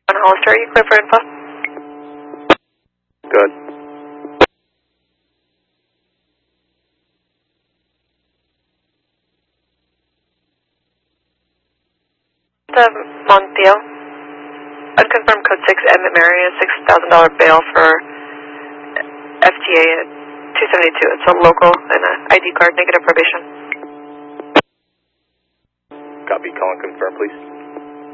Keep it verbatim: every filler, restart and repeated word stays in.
On Hollister, are you clear for info? Good. The Montiel. Unconfirmed code six, Emmett Marion, six thousand dollar bail for F T A at two seventy-two. It's a local and an I D card, negative probation. Copy, call and confirm, please.